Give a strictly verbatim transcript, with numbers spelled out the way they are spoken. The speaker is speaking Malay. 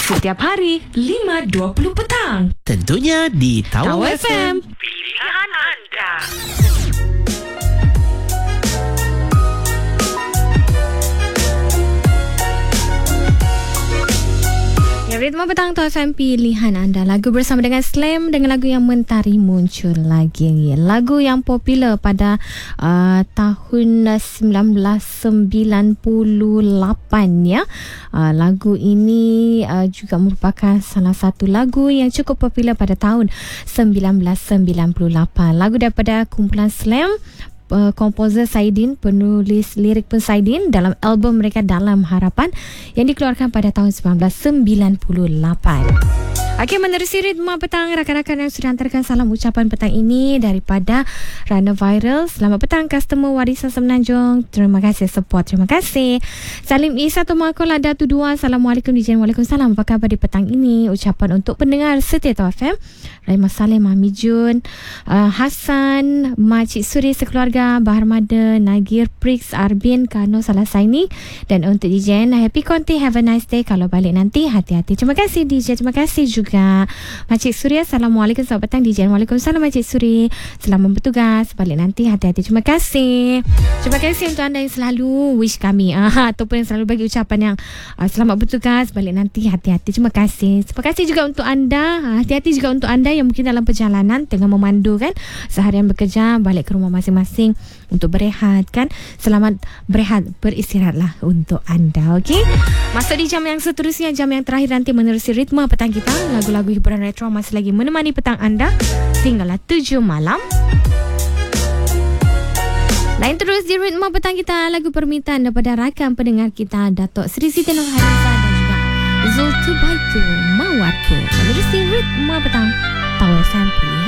Setiap hari lima dua puluh petang. Tentunya di Tau Tau F M. Pilihan anda. Ya, Ritma Petang Tau F M, pilihan anda. Lagu bersama dengan Slam dengan lagu yang mentari muncul lagi. Lagu yang popular pada uh, tahun sembilan belas sembilan puluh lapan ya. Uh, lagu ini uh, juga merupakan salah satu lagu yang cukup popular pada tahun sembilan belas sembilan puluh lapan. Lagu daripada kumpulan Slam. Uh, komposer Saidin, penulis lirik pun Saidin dalam album mereka Dalam Harapan yang dikeluarkan pada tahun sembilan belas sembilan puluh lapan. Okey, menerusi Ritma Petang, rakan-rakan yang sudah hantarkan salam ucapan petang ini daripada Runner Viral. Selamat petang customer Warisan Semenanjung. Terima kasih support. Terima kasih. Salim Isa Tumakul ada tu dua. Assalamualaikum D J. Waalaikumsalam. Apa khabar di petang ini? Ucapan untuk pendengar setia Tau F M. Rahimah Saleh, Mami Jun, uh, Hassan, Makcik Suri sekeluarga, Bahar Mada, Nagir, Prix, Arbin, Kano, Salasaini. Dan untuk D J, happy konti, have a nice day. Kalau balik nanti, hati-hati. Terima kasih D J. Terima kasih juga. juga Makcik Suri. Assalamualaikum, selamat petang D J. Waalaikumsalam Makcik Suri. Selamat bertugas, balik nanti hati-hati. Terima kasih. Terima kasih untuk anda yang selalu wish kami ah, ataupun yang selalu bagi ucapan yang ah, selamat bertugas, balik nanti hati-hati. Terima kasih. Terima kasih juga untuk anda, ah, hati-hati juga untuk anda yang mungkin dalam perjalanan tengah memandu kan, seharian bekerja, balik ke rumah masing-masing untuk berehat kan. Selamat berehat, beristirahatlah untuk anda. Okey, masuk di jam yang seterusnya, jam yang terakhir nanti menerusi Ritma Petang kita. Lagu-lagu hiburan retro masih lagi menemani petang anda sehinggalah tujuh malam. Lain terus di Ritma Petang kita, lagu permintaan daripada rakan pendengar kita Datuk Sri Siti Nurhaliza dan juga Zultu Baitu Mawatku. Menerusi Ritma Petang Tau F M.